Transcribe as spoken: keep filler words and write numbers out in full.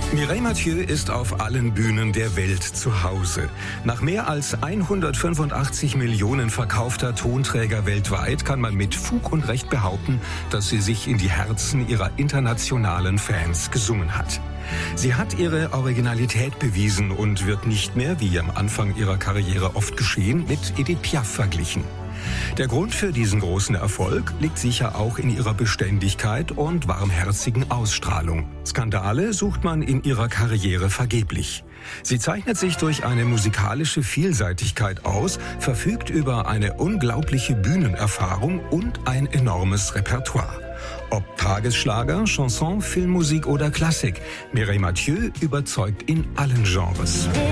Mireille Mathieu ist auf allen Bühnen der Welt zu Hause. Nach mehr als hundertfünfundachtzig Millionen verkaufter Tonträger weltweit kann man mit Fug und Recht behaupten, dass sie sich in die Herzen ihrer internationalen Fans gesungen hat. Sie hat ihre Originalität bewiesen und wird nicht mehr, wie am Anfang ihrer Karriere oft geschehen, mit Edith Piaf verglichen. Der Grund für diesen großen Erfolg liegt sicher auch in ihrer Beständigkeit und warmherzigen Ausstrahlung. Skandale sucht man in ihrer Karriere vergeblich. Sie zeichnet sich durch eine musikalische Vielseitigkeit aus, verfügt über eine unglaubliche Bühnenerfahrung und ein enormes Repertoire. Ob Tagesschlager, Chanson, Filmmusik oder Klassik, Mireille Mathieu überzeugt in allen Genres.